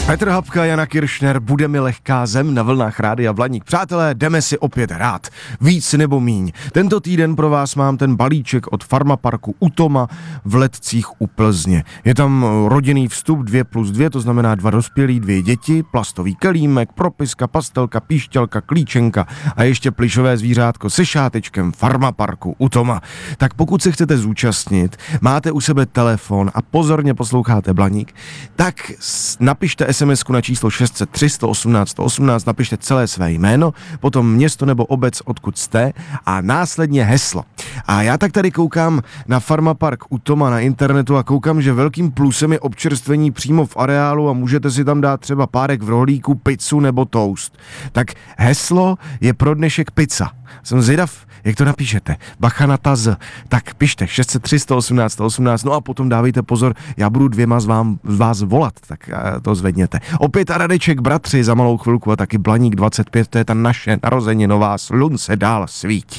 Petr Habka, Jana Kiršner, Bude mi lehká zem na vlnách Rádia Blaník. Přátelé, jdeme si opět hrát. Víc nebo míň. Tento týden pro vás mám ten balíček od Farmaparku u Toma v Letcích u Plzně. Je tam rodinný vstup 2+2, to znamená 2 dospělí, 2 děti, plastový kelímek, propiska, pastelka, píšťalka, klíčenka a ještě plyšové zvířátko se šátečkem Farmaparku u Toma. Tak pokud se chcete zúčastnit, máte u sebe telefon a pozorně posloucháte Blaník, tak napište SMS-ku na číslo 603 118 118, napište celé své jméno, potom město nebo obec, odkud jste a následně heslo. A já tak tady koukám na Farmapark u Toma na internetu a koukám, že velkým plusem je občerstvení přímo v areálu a můžete si tam dát třeba párek v rohlíku, pizzu nebo toast. Tak heslo je pro dnešek pizza. Jsem zvědav, jak to napíšete. Bacha na ta Z. Tak pište 603 118 118, no a potom dávejte pozor, já budu 2 z vás volat, tak to zvedněte. Opět a Radeček, bratři, za malou chvilku a taky Blaník 25, to je ta naše narozeninová, slunce dál svítí.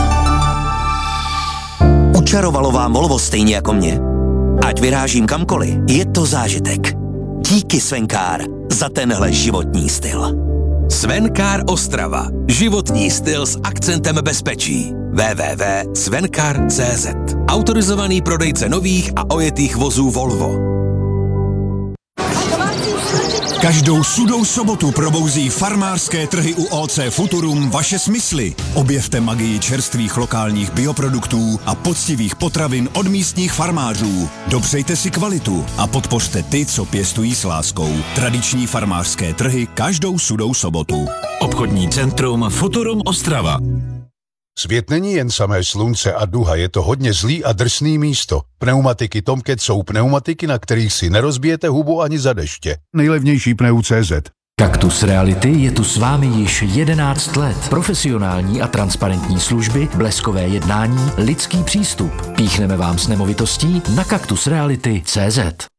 Učarovalo vám Volvo stejně jako mě. Ať vyrážím kamkoliv, je to zážitek. Díky Svencar za tenhle životní styl. Svencar Ostrava. Životní styl s akcentem bezpečí. www.svencar.cz. Autorizovaný prodejce nových a ojetých vozů Volvo. Každou sudou sobotu probouzí farmářské trhy u OC Futurum vaše smysly. Objevte magii čerstvých lokálních bioproduktů a poctivých potravin od místních farmářů. Dopřejte si kvalitu a podpořte ty, co pěstují s láskou. Tradiční farmářské trhy každou sudou sobotu. Obchodní centrum Futurum Ostrava. Svět není jen samé slunce a duha, je to hodně zlý a drsný místo. Pneumatiky Tomcat jsou pneumatiky, na kterých si nerozbijete hubu ani za deště. Nejlevnější pneu.cz. Kaktus Reality je tu s vámi již 11 let. Profesionální a transparentní služby, bleskové jednání, lidský přístup. Píchneme vám s nemovitostí na kaktusreality.cz.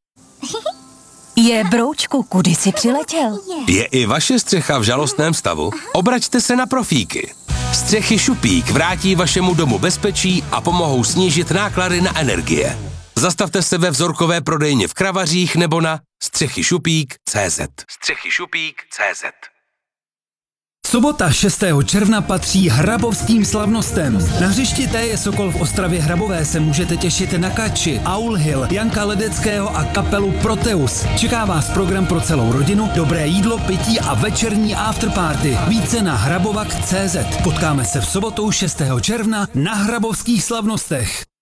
Je, broučku, kudy jsi přiletěl? Je i vaše střecha v žalostném stavu? Obraťte se na Profíky. Střechy Šupík vrátí vašemu domu bezpečí a pomohou snížit náklady na energie. Zastavte se ve vzorkové prodejně v Kravařích nebo na střechyšupík.cz. Střechyšupík.cz. Sobota 6. června patří hrabovským slavnostem. Na hřišti TJ Sokol v Ostravě Hrabové se můžete těšit na Kači, Aul Hill, Janka Ledeckého a kapelu Proteus. Čeká vás program pro celou rodinu, dobré jídlo, pití a večerní afterparty. Více na hrabovak.cz. Potkáme se v sobotu 6. června na hrabovských slavnostech.